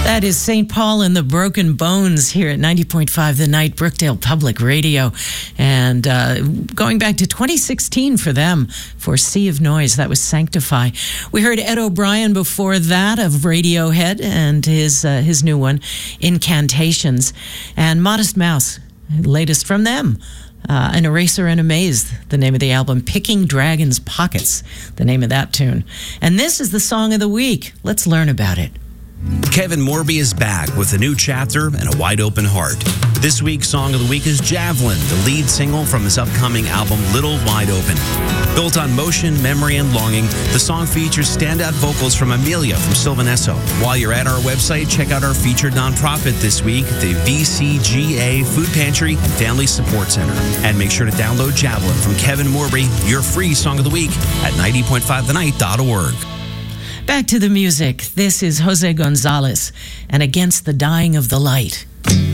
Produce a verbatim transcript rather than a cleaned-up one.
That is Saint Paul and the Broken Bones here at ninety point five The Night, Brookdale Public Radio. And uh, going back to twenty sixteen for them, for Sea of Noise, that was Sanctify. We heard Ed O'Brien before that of Radiohead and his, uh, his new one, Incantations. And Modest Mouse, latest from them. Uh, An Eraser and a Maze, the name of the album. Picking Dragons' Pockets, the name of that tune. And this is the song of the week. Let's learn about it. Kevin Morby is back with a new chapter and a wide open heart. This week's song of the week is Javelin, the lead single from his upcoming album Little Wide Open. Built on motion, memory, and longing, the song features standout vocals from Amelia from Sylvan Esso. While you're at our website, check out our featured nonprofit this week, the V C G A Food Pantry and Family Support Center. And make sure to download Javelin from Kevin Morby, your free song of the week, at ninety point five the night dot org. Back to the music. This is Jose Gonzalez and Against the Dying of the Light.